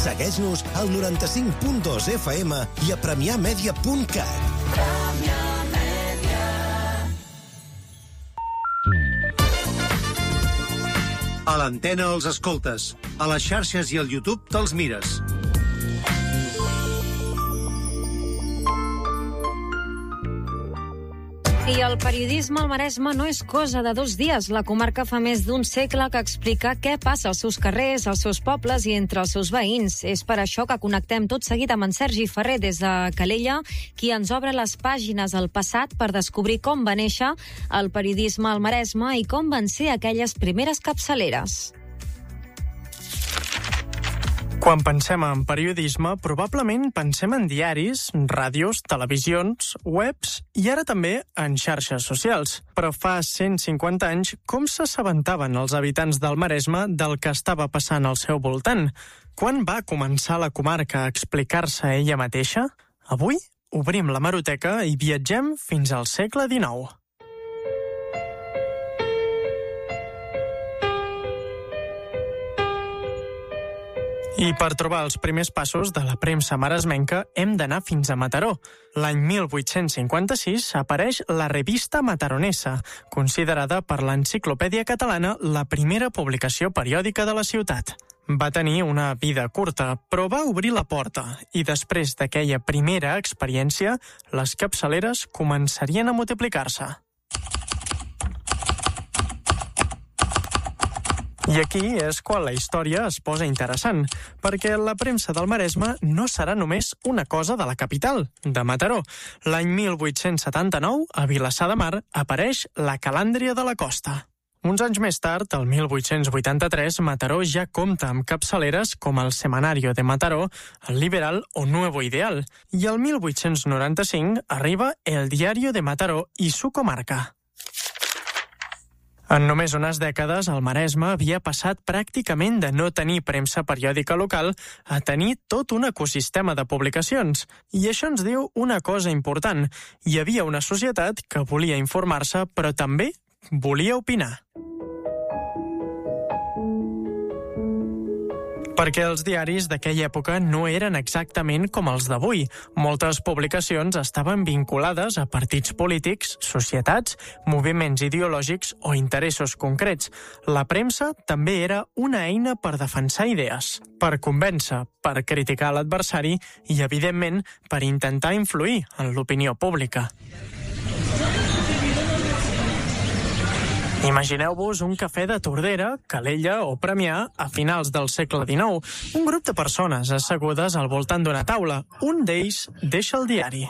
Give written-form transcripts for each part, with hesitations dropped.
Segueix-nos al 95.2 FM i a premiamedia.cat. A l'antena els escoltes, a les xarxes i al YouTube te'ls mires. I el periodisme al Maresme no és cosa de 2 dies. La comarca fa més d'1 segle que explica què passa als seus carrers, als seus pobles i entre els seus veïns. És per això que connectem tot seguit amb en Sergi Ferrer des de Calella, qui ens obre les pàgines al passat per descobrir com va néixer el periodisme al Maresme i com van ser aquelles primeres capçaleres. Quan pensem en periodisme, probablement pensem en diaris, ràdios, televisions, webs i ara també en xarxes socials. Però fa 150 anys, com s'assabentaven els habitants del Maresme del que estava passant al seu voltant? Quan va començar la comarca a explicar-se ella mateixa? Avui obrim l'hemeroteca i viatgem fins al segle XIX. I per trobar els primers passos de la premsa maresmenca hem d'anar fins a Mataró. L'any 1856 apareix la Revista Mataronesa, considerada per l'Enciclopèdia Catalana la primera publicació periòdica de la ciutat. Va tenir una vida curta, però va obrir la porta i després d'aquella primera experiència, les capçaleres començarien a multiplicar-se. I aquí és quan la història es posa interessant, perquè la premsa del Maresme no serà només una cosa de la capital, de Mataró. L'any 1879, a Vilassar de Mar, apareix la Calàndria de la Costa. Uns anys més tard, el 1883, Mataró ja compta amb capçaleres com el Semanario de Mataró, el Liberal o Nuevo Ideal. I el 1895 arriba el Diario de Mataró i su comarca. En només unes dècades, el Maresme havia passat pràcticament de no tenir premsa periòdica local a tenir tot un ecosistema de publicacions. I això ens diu una cosa important. Hi havia una societat que volia informar-se, però també volia opinar. Perquè els diaris d'aquella època no eren exactament com els d'avui. Moltes publicacions estaven vinculades a partits polítics, societats, moviments ideològics o interessos concrets. La premsa també era una eina per defensar idees, per convèncer, per criticar l'adversari i, evidentment, per intentar influir en l'opinió pública. Imagineu-vos un cafè de Tordera, Calella o Premià a finals del segle XIX. Un grup de persones assegudes al voltant d'una taula. Un d'ells deixa el diari.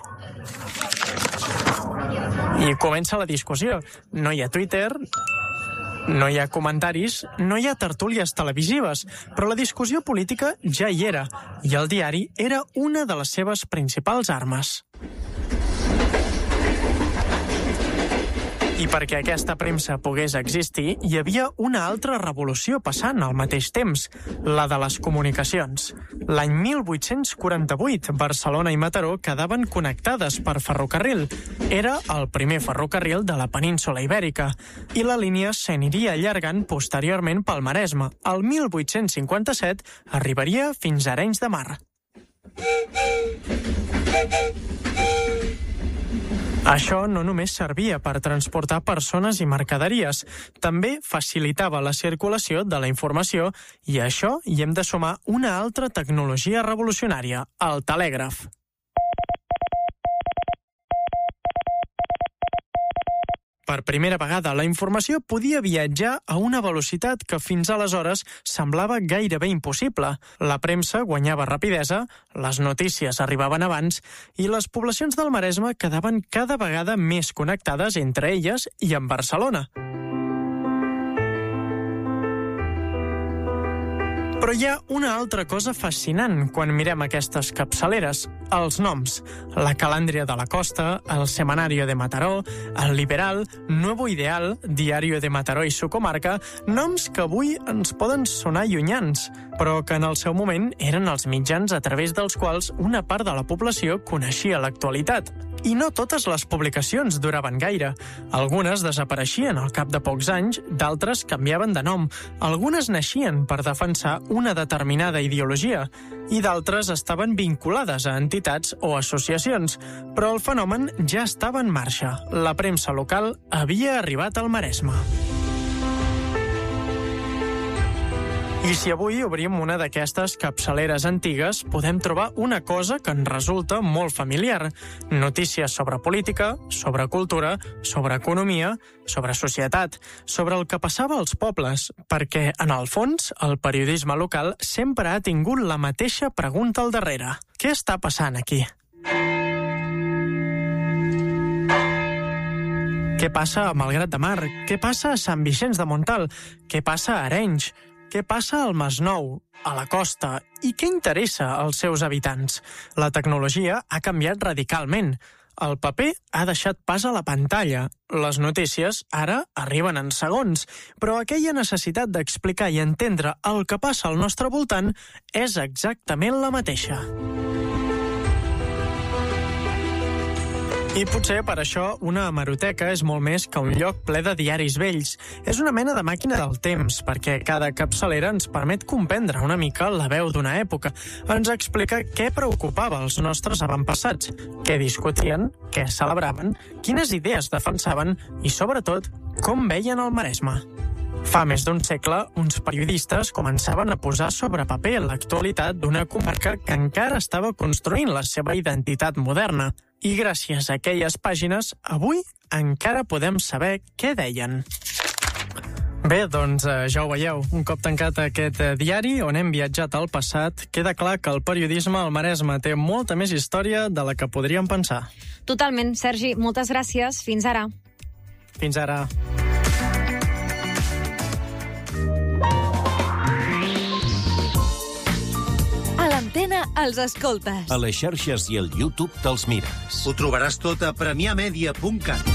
I comença la discussió. No hi ha Twitter, no hi ha comentaris, no hi ha tertúlies televisives, però la discussió política ja hi era, i el diari era una de les seves principals armes. I perquè aquesta premsa pogués existir, hi havia una altra revolució passant al mateix temps, la de les comunicacions. L'any 1848, Barcelona i Mataró quedaven connectades per ferrocarril. Era el primer ferrocarril de la península Ibèrica, i la línia s'aniria allargant posteriorment pel Maresme. El 1857 arribaria fins a Arenys de Mar. Això no només servia per transportar persones i mercaderies, també facilitava la circulació de la informació i a això hi hem de sumar una altra tecnologia revolucionària, el telègraf. Per primera vegada, la informació podia viatjar a una velocitat que fins aleshores semblava gairebé impossible. La premsa guanyava rapidesa, les notícies arribaven abans i les poblacions del Maresme quedaven cada vegada més connectades entre elles i amb Barcelona. Però hi ha una altra cosa fascinant quan mirem aquestes capçaleres, els noms. La Calàndria de la Costa, el Semanario de Mataró, el Liberal, Nuevo Ideal, Diario de Mataró i su comarca, noms que avui ens poden sonar llunyans, però que en el seu moment eren els mitjans a través dels quals una part de la població coneixia l'actualitat. I no totes les publicacions duraven gaire. Algunes desapareixien al cap de pocs anys, d'altres canviaven de nom. Algunes naixien per defensar una determinada ideologia i d'altres estaven vinculades a entitats o associacions. Però el fenomen ja estava en marxa. La premsa local havia arribat al Maresme. I si avui obrim una d'aquestes capçaleres antigues, podem trobar una cosa que ens resulta molt familiar. Notícies sobre política, sobre cultura, sobre economia, sobre societat, sobre el que passava als pobles, perquè, en el fons, el periodisme local sempre ha tingut la mateixa pregunta al darrere. Què està passant aquí? Què passa a Malgrat de Mar? Què passa a Sant Vicenç de Montalt? Què passa a Arenys? Què passa al Masnou, a la costa? I què interessa als seus habitants? La tecnologia ha canviat radicalment. El paper ha deixat pas a la pantalla. Les notícies ara arriben en segons, però aquella necessitat d'explicar i entendre el que passa al nostre voltant és exactament la mateixa. I potser per això una hemeroteca és molt més que un lloc ple de diaris vells. És una mena de màquina del temps, perquè cada capçalera ens permet comprendre una mica la veu d'una època. Ens explica què preocupava els nostres avantpassats, què discutien, què celebraven, quines idees defensaven i, sobretot, com veien el Maresme. Fa més d'un segle, uns periodistes començaven a posar sobre paper l'actualitat d'una comarca que encara estava construint la seva identitat moderna. I gràcies a aquelles pàgines, avui encara podem saber què deien. Bé, doncs ja ho veieu. Un cop tancat aquest diari on hem viatjat al passat, queda clar que el periodisme al Maresme té molta més història de la que podríem pensar. Totalment, Sergi. Moltes gràcies. Fins ara. Fins ara. A l'Antena els escoltes. A les xarxes i al YouTube te'ls mires. Ho trobaràs tot a premiamedia.cat.